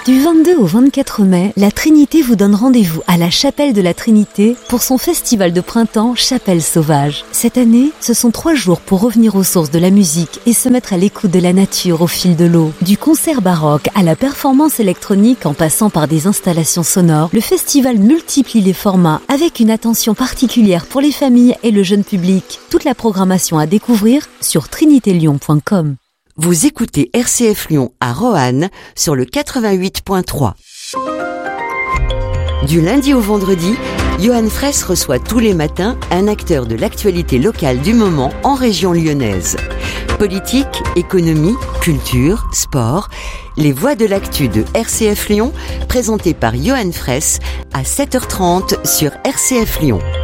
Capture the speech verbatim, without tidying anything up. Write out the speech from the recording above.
Du vingt-deux au vingt-quatre mai, la Trinité vous donne rendez-vous à la Chapelle de la Trinité pour son festival de printemps Chapelle Sauvage. Cette année, ce sont trois jours pour revenir aux sources de la musique et se mettre à l'écoute de la nature au fil de l'eau. Du concert baroque à la performance électronique en passant par des installations sonores, le festival multiplie les formats avec une attention particulière pour les familles et le jeune public. Toute la programmation à découvrir sur trinité lyon point com. Vous écoutez R C F Lyon à Roanne sur le quatre-vingt-huit point trois. Du lundi au vendredi, Johan Fraisse reçoit tous les matins un acteur de l'actualité locale du moment en région lyonnaise. Politique, économie, culture, sport, les voix de l'actu de R C F Lyon, présentées par Johan Fraisse à sept heures trente sur R C F Lyon.